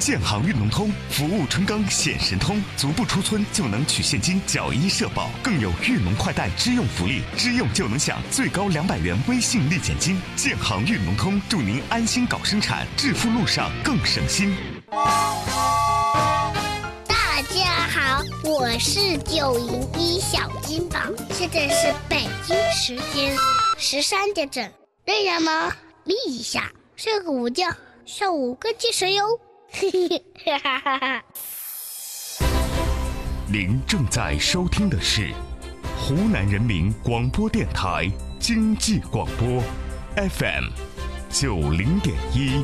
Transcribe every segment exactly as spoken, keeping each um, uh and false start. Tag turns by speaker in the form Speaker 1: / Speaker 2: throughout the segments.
Speaker 1: 建行运农通，服务春耕显神通，足不出村就能取现金缴医社保，更有运农快贷支用福利，支用就能享最高两百元微信立减金。建行运农通，祝您安心搞生产，致富路上更省心。
Speaker 2: 大家好，我是九零一小金宝，现在是北京时间十三点整，累了吗？立一下，睡个午觉，下午更精神哟。嘿嘿哈哈哈。
Speaker 1: 您正在收听的是湖南人民广播电台经济广播 F M 九零点一。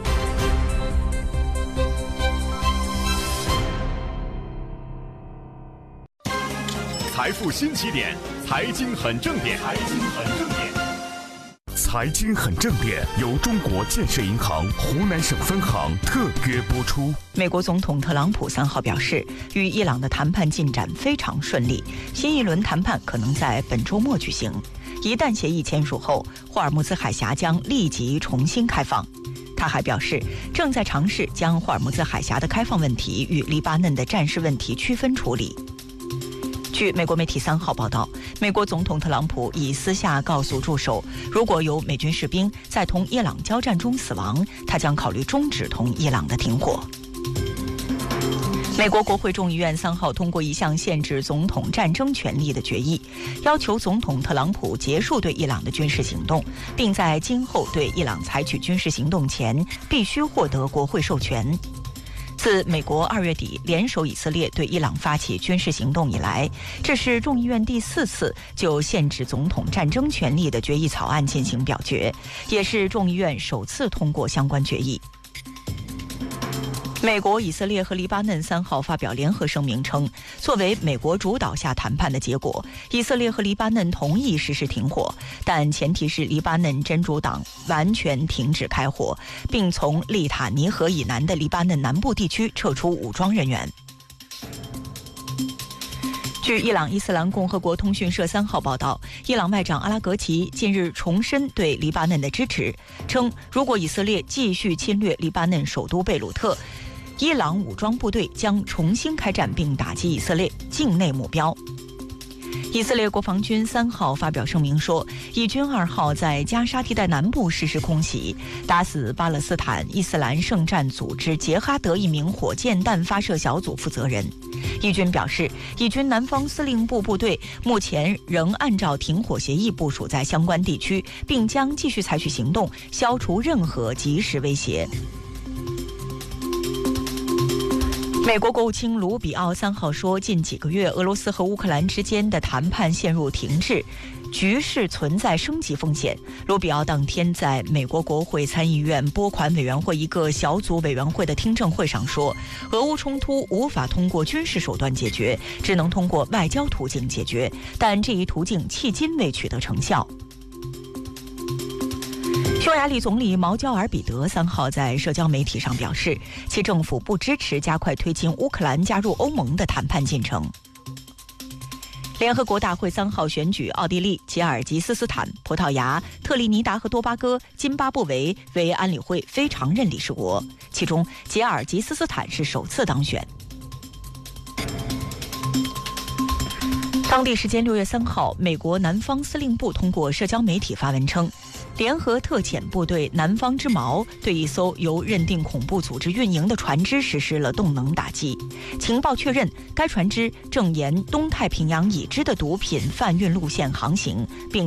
Speaker 3: 财富新起点，财经很正点，财经很正点。
Speaker 1: 财经很正点由中国建设银行湖南省分行特约播出。
Speaker 4: 美国总统特朗普三号表示，与伊朗的谈判进展非常顺利，新一轮谈判可能在本周末举行。一旦协议签署后，霍尔木兹海峡将立即重新开放。他还表示，正在尝试将霍尔木兹海峡的开放问题与黎巴嫩的战事问题区分处理。据美国媒体三号报道，美国总统特朗普已私下告诉助手，如果有美军士兵在同伊朗交战中死亡，他将考虑终止同伊朗的停火。美国国会众议院三号通过一项限制总统战争权利的决议，要求总统特朗普结束对伊朗的军事行动，并在今后对伊朗采取军事行动前必须获得国会授权。自美国二月底联手以色列对伊朗发起军事行动以来，这是众议院第四次就限制总统战争权利的决议草案进行表决，也是众议院首次通过相关决议。美国、以色列和黎巴嫩三号发表联合声明称，作为美国主导下谈判的结果，以色列和黎巴嫩同意实施停火，但前提是黎巴嫩真主党完全停止开火，并从利塔尼河以南的黎巴嫩南部地区撤出武装人员。据伊朗伊斯兰共和国通讯社三号报道，伊朗外长阿拉格齐近日重申对黎巴嫩的支持，称如果以色列继续侵略黎巴嫩首都贝鲁特，伊朗武装部队将重新开战并打击以色列境内目标。以色列国防军三号发表声明说，以军二号在加沙地带南部实施空袭，打死巴勒斯坦伊斯兰圣战组织杰哈德一名火箭弹发射小组负责人。以军表示，以军南方司令部部队目前仍按照停火协议部署在相关地区，并将继续采取行动，消除任何即时威胁。美国国务卿卢比奥三号说，近几个月俄罗斯和乌克兰之间的谈判陷入停滞，局势存在升级风险。卢比奥当天在美国国会参议院拨款委员会一个小组委员会的听证会上说，俄乌冲突无法通过军事手段解决，只能通过外交途径解决，但这一途径迄今未取得成效。匈牙利总理毛焦尔彼得三号在社交媒体上表示，其政府不支持加快推进乌克兰加入欧盟的谈判进程。联合国大会三号选举奥地利、吉尔吉斯斯坦、葡萄牙、特立尼达和多巴哥、津巴布韦为安理会非常任理事国，其中吉尔吉斯斯坦是首次当选。当地时间六月三号，美国南方司令部通过社交媒体发文称，联合特遣部队南方之矛对一艘由认定恐怖组织运营的船只实施了动能打击。情报确认，该船只正沿东太平洋已知的毒品贩运路线航行，并